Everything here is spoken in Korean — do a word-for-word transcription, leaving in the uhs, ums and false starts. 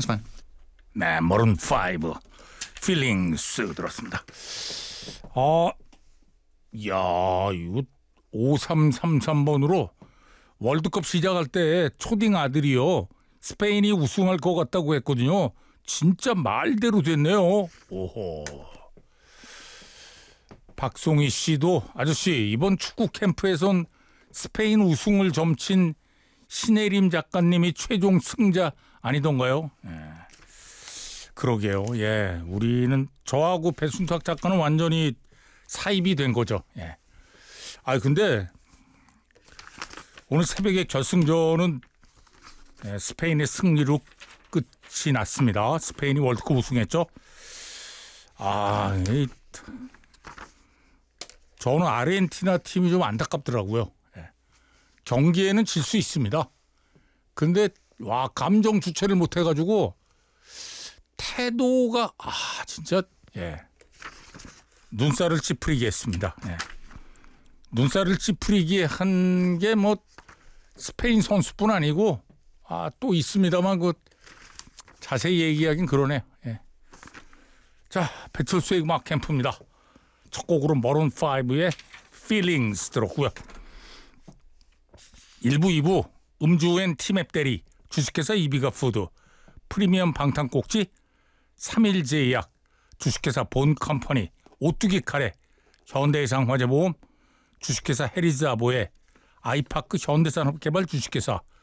하지만 네, 머른 파이브 필링스 들었습니다. 아, 야, 이거 오삼삼삼 번으로 월드컵 시작할 때 초딩 아들이요, 스페인이 우승할 것 같다고 했거든요. 진짜 말대로 됐네요. 오호. 박송희 씨도, 아저씨 이번 축구 캠프에선 스페인 우승을 점친 신혜림 작가님이 최종 승자 아니던가요? 예. 그러게요. 예, 우리는 저하고 배순탁 작가는 완전히 사입이 된 거죠. 예. 아, 근데 오늘 새벽에 결승전은 예, 스페인의 승리로 끝이 났습니다. 스페인이 월드컵 우승했죠. 아, 이, 저는 아르헨티나 팀이 좀 안타깝더라고요. 예. 경기에는 질 수 있습니다. 근데 와, 감정 주체를 못 해가지고 태도가 아 진짜 예 눈살을 찌푸리게 했습니다. 예. 눈살을 찌푸리게 한 게 뭐 스페인 선수뿐 아니고 아 또 있습니다만 그 자세히 얘기하긴 그러네요. 예. 자, 배철수의 음악 캠프입니다. 첫 곡으로 머론 파이브의 Feelings 들었고요. 일 부, 이 부 음주엔 티맵 대리, 주식회사 이비가 푸드, 프리미엄 방탄 꼭지, 삼일제약, 주식회사 본컴퍼니, 오뚜기 카레, 현대해상 화재보험, 주식회사 해리즈 아보에, 아이파크 현대산업개발 주식회사,